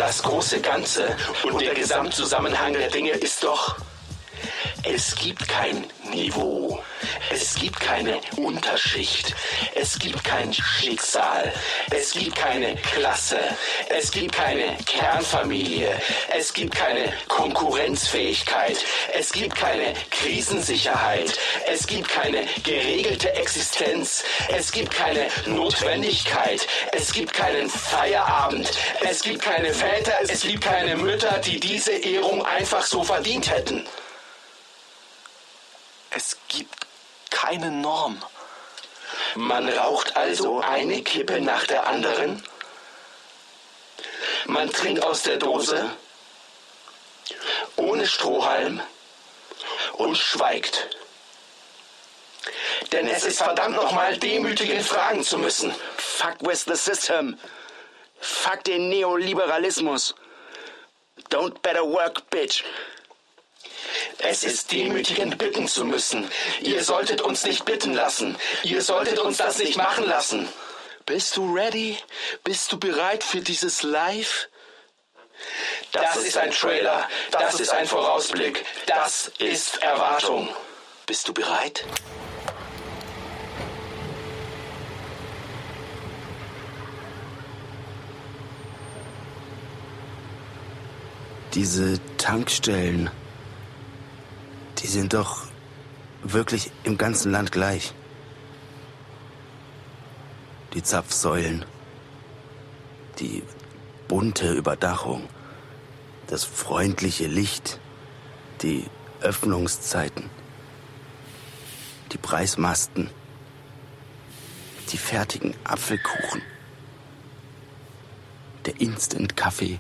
Das große Ganze und der Gesamtzusammenhang der Dinge ist doch, es gibt kein Niveau, es gibt keine Unterschicht, es gibt kein Schicksal, es gibt keine Klasse, es gibt keine Kernfamilie, es gibt keine Konkurrenzfähigkeit, es gibt keine Krisensicherheit, es gibt keine geregelte Existenz, es gibt keine Notwendigkeit, es gibt keinen Feierabend, es gibt keine Väter, es gibt keine Mütter, die diese Ehrung einfach so verdient hätten. Es gibt keine Norm. Man raucht also eine Kippe nach der anderen. Man trinkt aus der Dose, ohne Strohhalm und schweigt. Denn es ist verdammt nochmal demütigend fragen zu müssen. Fuck with the system. Fuck den Neoliberalismus. Don't better work, bitch. Es ist demütigend bitten zu müssen. Ihr solltet uns nicht bitten lassen. Ihr solltet uns das nicht machen lassen. Bist du ready? Bist du bereit für dieses Live? Das ist ein Trailer. Das ist ein Vorausblick. Das ist Erwartung. Bist du bereit? Diese Tankstellen, die sind doch wirklich im ganzen Land gleich. Die Zapfsäulen, die bunte Überdachung, das freundliche Licht, die Öffnungszeiten, die Preismasten, die fertigen Apfelkuchen, der Instant-Kaffee.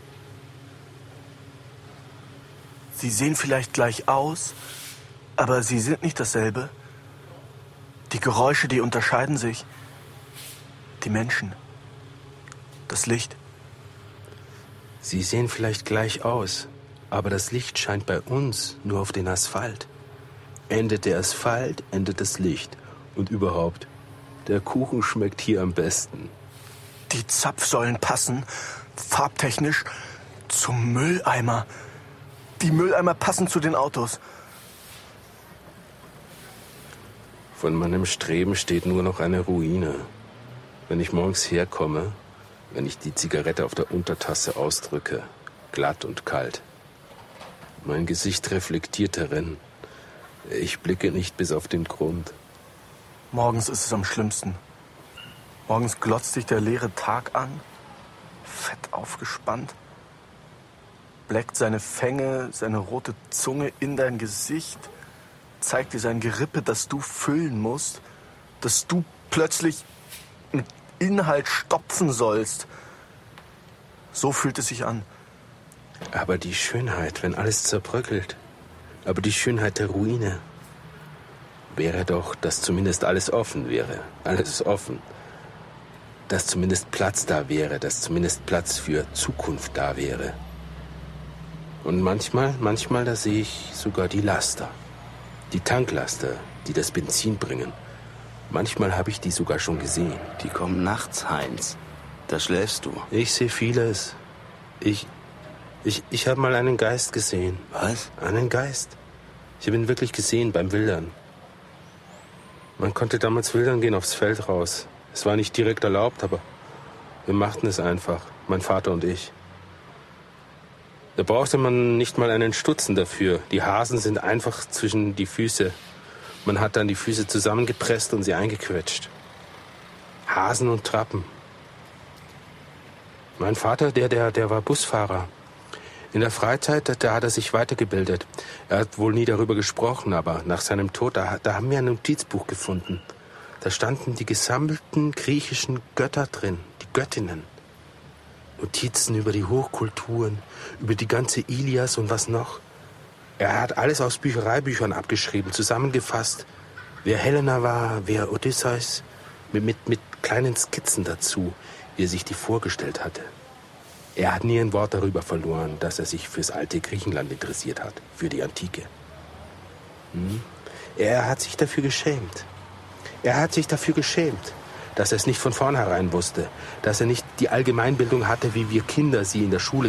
Sie sehen vielleicht gleich aus, aber sie sind nicht dasselbe. Die Geräusche, die unterscheiden sich. Die Menschen. Das Licht. Sie sehen vielleicht gleich aus, aber das Licht scheint bei uns nur auf den Asphalt. Endet der Asphalt, endet das Licht. Und überhaupt, der Kuchen schmeckt hier am besten. Die Zapfsäulen passen, farbtechnisch, zum Mülleimer. Die Mülleimer passen zu den Autos. Von meinem Streben steht nur noch eine Ruine. Wenn ich morgens herkomme, wenn ich die Zigarette auf der Untertasse ausdrücke, glatt und kalt. Mein Gesicht reflektiert darin. Ich blicke nicht bis auf den Grund. Morgens ist es am schlimmsten. Morgens glotzt dich der leere Tag an, fett aufgespannt, bleckt seine Fänge, seine rote Zunge in dein Gesicht, zeigt dir sein Gerippe, das du füllen musst, das du plötzlich mit Inhalt stopfen sollst. So fühlt es sich an. Aber die Schönheit, wenn alles zerbröckelt, aber die Schönheit der Ruine, wäre doch, dass zumindest alles offen wäre, alles offen. Dass zumindest Platz da wäre, dass zumindest Platz für Zukunft da wäre. Und manchmal, da sehe ich sogar die Laster. Die Tanklaster, die das Benzin bringen. Manchmal habe ich die sogar schon gesehen. Die kommen nachts, Heinz. Da schläfst du. Ich sehe vieles. Ich habe mal einen Geist gesehen. Was? Einen Geist. Ich habe ihn wirklich gesehen beim Wildern. Man konnte damals wildern gehen aufs Feld raus. Es war nicht direkt erlaubt, aber wir machten es einfach, mein Vater und ich. Da brauchte man nicht mal einen Stutzen dafür. Die Hasen sind einfach zwischen die Füße. Man hat dann die Füße zusammengepresst und sie eingequetscht. Hasen und Trappen. Mein Vater, der war Busfahrer. In der Freizeit, da hat er sich weitergebildet. Er hat wohl nie darüber gesprochen, aber nach seinem Tod, da haben wir ein Notizbuch gefunden. Da standen die gesammelten griechischen Götter drin, die Göttinnen. Notizen über die Hochkulturen, über die ganze Ilias und was noch. Er hat alles aus Büchereibüchern abgeschrieben, zusammengefasst. Wer Helena war, wer Odysseus, mit kleinen Skizzen dazu, wie er sich die vorgestellt hatte. Er hat nie ein Wort darüber verloren, dass er sich fürs alte Griechenland interessiert hat, für die Antike. Er hat sich dafür geschämt. Dass er es nicht von vornherein wusste, dass er nicht die Allgemeinbildung hatte, wie wir Kinder sie in der Schule